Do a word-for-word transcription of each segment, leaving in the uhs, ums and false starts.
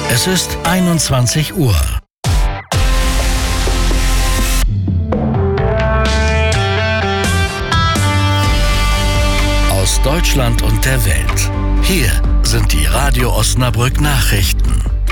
Es ist einundzwanzig Uhr. Aus Deutschland und der Welt. Hier sind die Radio Osnabrück Nachrichten.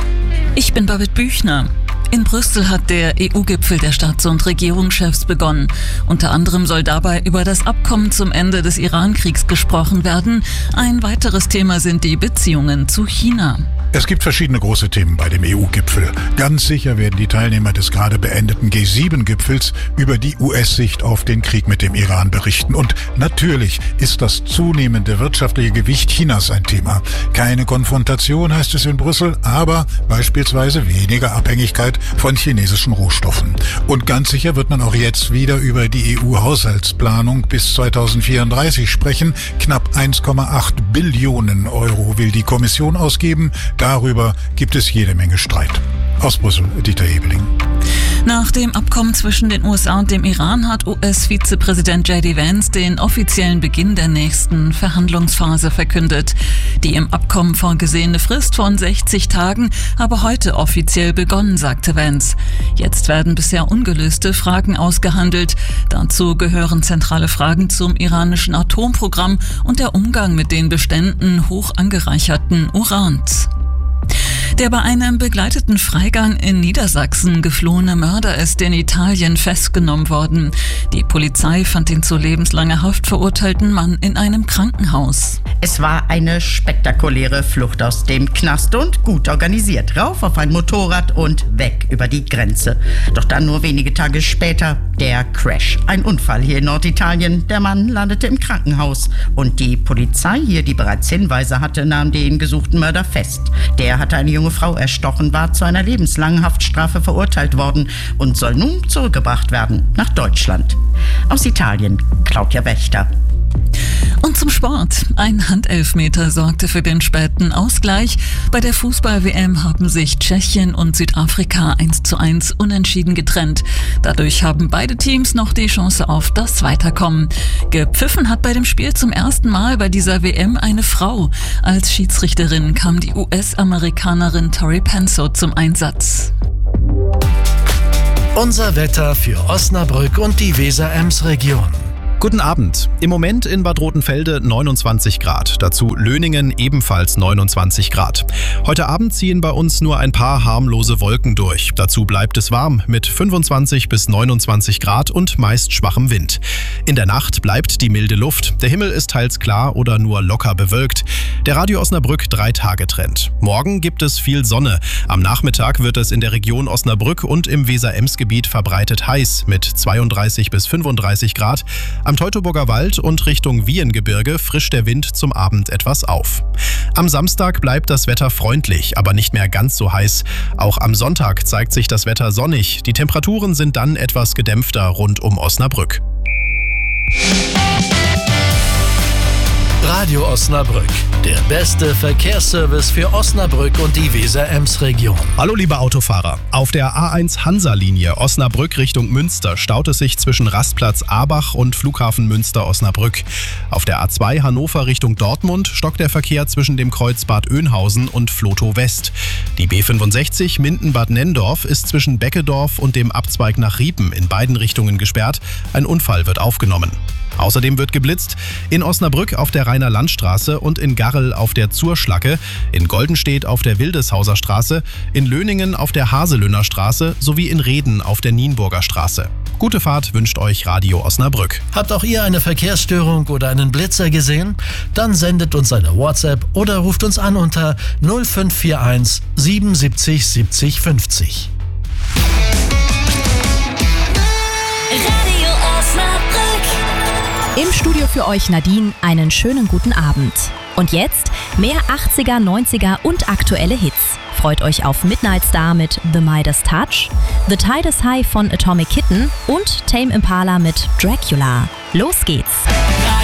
Ich bin Babette Büchner. In Brüssel hat der E U-Gipfel der Staats- und Regierungschefs begonnen. Unter anderem soll dabei über das Abkommen zum Ende des Iran-Kriegs gesprochen werden. Ein weiteres Thema sind die Beziehungen zu China. Es gibt verschiedene große Themen bei dem E U-Gipfel. Ganz sicher werden die Teilnehmer des gerade beendeten G sieben Gipfels über die U S-Sicht auf den Krieg mit dem Iran berichten. Und natürlich ist das zunehmende wirtschaftliche Gewicht Chinas ein Thema. Keine Konfrontation, heißt es in Brüssel, aber beispielsweise weniger Abhängigkeit von chinesischen Rohstoffen. Und ganz sicher wird man auch jetzt wieder über die E U-Haushaltsplanung bis zweitausendvierunddreißig sprechen. Knapp eins Komma acht Billionen Euro will die Kommission ausgeben. Darüber gibt es jede Menge Streit. Aus Brüssel, Dieter Hebeling. Nach dem Abkommen zwischen den U S A und dem Iran hat U S-Vizepräsident J D Vance den offiziellen Beginn der nächsten Verhandlungsphase verkündet. Die im Abkommen vorgesehene Frist von sechzig Tagen habe heute offiziell begonnen, sagte Vance. Jetzt werden bisher ungelöste Fragen ausgehandelt. Dazu gehören zentrale Fragen zum iranischen Atomprogramm und der Umgang mit den Beständen hoch angereicherten Urans. Der bei einem begleiteten Freigang in Niedersachsen geflohene Mörder ist in Italien festgenommen worden. Die Polizei fand den zu lebenslanger Haft verurteilten Mann in einem Krankenhaus. Es war eine spektakuläre Flucht aus dem Knast und gut organisiert. Rauf auf ein Motorrad und weg über die Grenze. Doch dann nur wenige Tage später der Crash. Ein Unfall hier in Norditalien. Der Mann landete im Krankenhaus. Und die Polizei hier, die bereits Hinweise hatte, nahm den gesuchten Mörder fest. Der hatte eine junge Frau erstochen, war zu einer lebenslangen Haftstrafe verurteilt worden und soll nun zurückgebracht werden nach Deutschland. Aus Italien, Claudia Wächter. Und zum Sport. Ein Handelfmeter sorgte für den späten Ausgleich. Bei der Fußball-W M haben sich Tschechien und Südafrika eins zu eins unentschieden getrennt. Dadurch haben beide Teams noch die Chance auf das Weiterkommen. Gepfiffen hat bei dem Spiel zum ersten Mal bei dieser W M eine Frau. Als Schiedsrichterin kam die U S-Amerikanerin Tori Penso zum Einsatz. Unser Wetter für Osnabrück und die Weser-Ems-Region. Guten Abend. Im Moment in Bad Rotenfelde neunundzwanzig Grad. Dazu Löningen ebenfalls neunundzwanzig Grad. Heute Abend ziehen bei uns nur ein paar harmlose Wolken durch. Dazu bleibt es warm mit fünfundzwanzig bis neunundzwanzig Grad und meist schwachem Wind. In der Nacht bleibt die milde Luft. Der Himmel ist teils klar oder nur locker bewölkt. Der Radio Osnabrück drei Tage Trend. Morgen gibt es viel Sonne. Am Nachmittag wird es in der Region Osnabrück und im Weser-Ems-Gebiet verbreitet heiß mit zweiunddreißig bis fünfunddreißig Grad. Am Teutoburger Wald und Richtung Wiehengebirge frischt der Wind zum Abend etwas auf. Am Samstag bleibt das Wetter freundlich, aber nicht mehr ganz so heiß. Auch am Sonntag zeigt sich das Wetter sonnig. Die Temperaturen sind dann etwas gedämpfter rund um Osnabrück. Radio Osnabrück, der beste Verkehrsservice für Osnabrück und die Weser-Ems-Region. Hallo liebe Autofahrer. Auf der A eins Hansa-Linie Osnabrück Richtung Münster staut es sich zwischen Rastplatz Abach und Flughafen Münster-Osnabrück. Auf der A zwei Hannover Richtung Dortmund stockt der Verkehr zwischen dem Kreuz Bad Oeynhausen und Flotow West. Die B fünfundsechzig Minden-Bad Nenndorf ist zwischen Beckedorf und dem Abzweig nach Riepen in beiden Richtungen gesperrt. Ein Unfall wird aufgenommen. Außerdem wird geblitzt in Osnabrück auf der Rainer Landstraße und in Garrel auf der Zurschlacke, in Goldenstedt auf der Wildeshauser Straße, in Löningen auf der Haselöhner Straße sowie in Reden auf der Nienburger Straße. Gute Fahrt wünscht euch Radio Osnabrück. Habt auch ihr eine Verkehrsstörung oder einen Blitzer gesehen? Dann sendet uns eine WhatsApp oder ruft uns an unter null fünf vier eins siebenundsiebzig siebzig fünfzig. Radio Osnabrück. Im Studio für euch Nadine, einen schönen guten Abend. Und jetzt mehr achtziger, neunziger und aktuelle Hits. Freut euch auf Midnight Star mit The Midas Touch, The Tide is High von Atomic Kitten und Tame Impala mit Dracula. Los geht's!